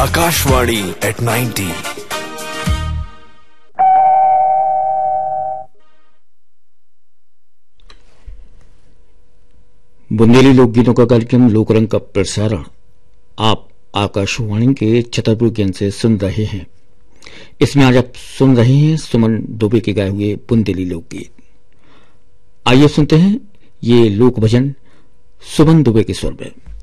Akashvani eight 90। Bundeli लोकगीतों का कार्यक्रम लोकरंग का प्रसारण आप आकाशवाणी के छतरपुर केंद्र से सुन रहे हैं। इसमें आज आप सुन रहे हैं सुमन दुबे के गाए हुए बुंदेली लोकगीत। आइए सुनते हैं ये लोक भजन सुमन दुबे के स्वर में।